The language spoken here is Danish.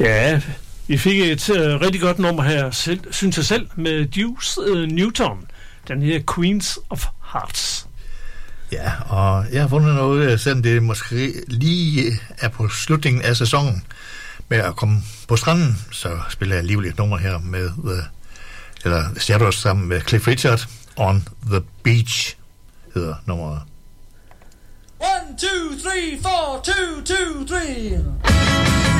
Ja, vi fik et rigtig godt nummer her, synes jeg selv, med Deuce Newton. Den her Queens of Hearts. Ja, og jeg har fundet noget, selvom det måske lige er på slutningen af sæsonen med at komme på stranden, så spiller jeg alligevel et nummer her med Shadows sammen med Cliff Richard. On the Beach hedder nummeret. 1, 2, 3, 4, 2, 2, 3.